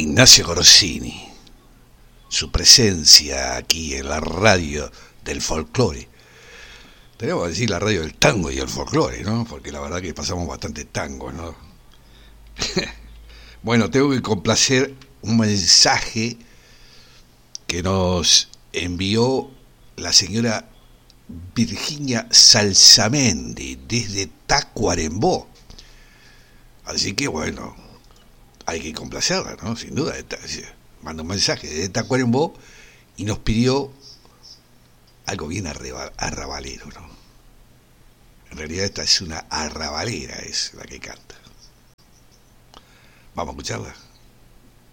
Ignacio Corsini, su presencia aquí en la radio del folclore. Tenemos que decir la radio del tango y el folclore, ¿no? Porque la verdad que pasamos bastante tango, ¿no? Bueno, tengo que complacer un mensaje que nos envió la señora Virginia Salsamendi desde Tacuarembó. Así que bueno, hay que complacerla, ¿no? Sin duda. Manda un mensaje desde Tacuarembó y nos pidió algo bien arrabalero, ¿no? En realidad esta es una arrabalera, es la que canta. Vamos a escucharla.